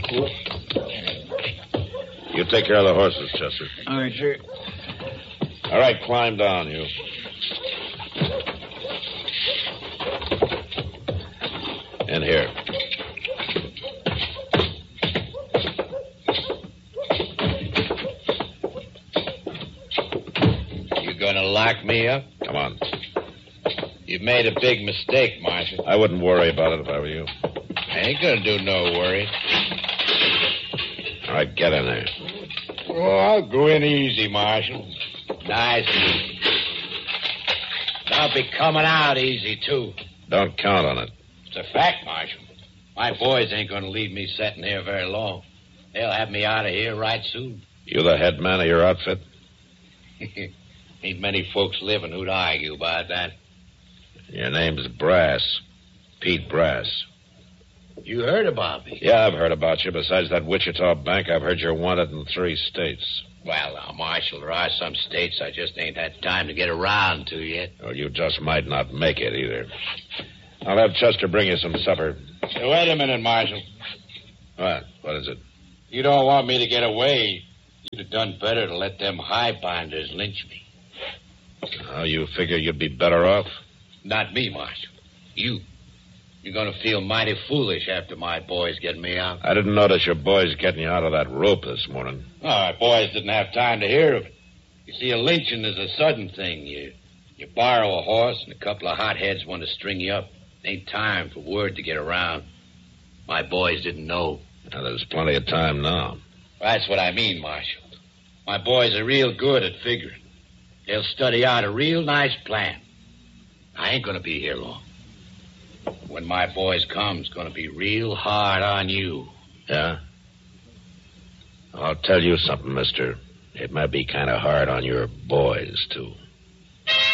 You take care of the horses, Chester. All right, sir. All right, climb down, you. In here. You gonna lock me up? Come on. You've made a big mistake, Marshal. I wouldn't worry about it if I were you. I ain't gonna do no worry. All right, get in there. Oh, I'll go in easy, Marshal. Nice and easy. I'll be coming out easy, too. Don't count on it. It's a fact, Marshal. My boys ain't gonna leave me sitting here very long. They'll have me out of here right soon. You the head man of your outfit? Ain't many folks living who'd argue about that. Your name's Brass. Pete Brass. You heard about me? Yeah, I've heard about you. Besides that Wichita bank, I've heard you're wanted in 3 states. Well, now, Marshal, there are some states I just ain't had time to get around to yet. Or you just might not make it either. I'll have Chester bring you some supper. Hey, wait a minute, Marshal. What? What is it? You don't want me to get away. You'd have done better to let them highbinders lynch me. Oh, you figure you'd be better off? Not me, Marshal. You. You're going to feel mighty foolish after my boys get me out. I didn't notice your boys getting you out of that rope this morning. Oh, my boys didn't have time to hear of it. You see, a lynching is a sudden thing. You borrow a horse and a couple of hotheads want to string you up. Ain't time for word to get around. My boys didn't know. Now, there's plenty of time now. That's what I mean, Marshal. My boys are real good at figuring. They'll study out a real nice plan. I ain't going to be here long. When my boys come, it's going to be real hard on you. Yeah? I'll tell you something, mister. It might be kind of hard on your boys, too.